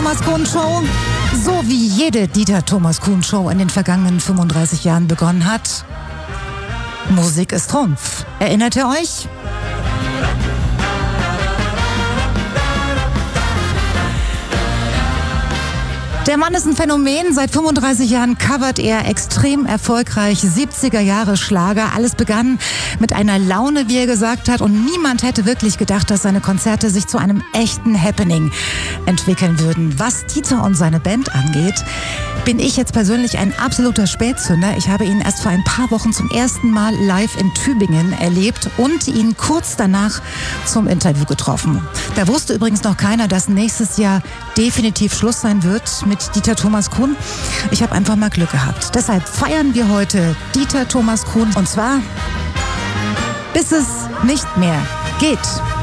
Thomas Kuhn Show. So wie jede Dieter Thomas Kuhn Show in den vergangenen 35 Jahren begonnen hat. Musik ist Trumpf. Erinnert ihr euch? Der Mann ist ein Phänomen. Seit 35 Jahren covert er extrem erfolgreich 70er Jahre Schlager. Alles begann mit einer Laune, wie er gesagt hat. Und niemand hätte wirklich gedacht, dass seine Konzerte sich zu einem echten Happening entwickeln würden. Was Dieter und seine Band angeht, bin ich jetzt persönlich ein absoluter Spätzünder. Ich habe ihn erst vor ein paar Wochen zum ersten Mal live in Tübingen erlebt und ihn kurz danach zum Interview getroffen. Da wusste übrigens noch keiner, dass nächstes Jahr definitiv Schluss sein wird mit Dieter Thomas Kuhn. Ich habe einfach mal Glück gehabt. Deshalb feiern wir heute Dieter Thomas Kuhn und zwar bis es nicht mehr geht.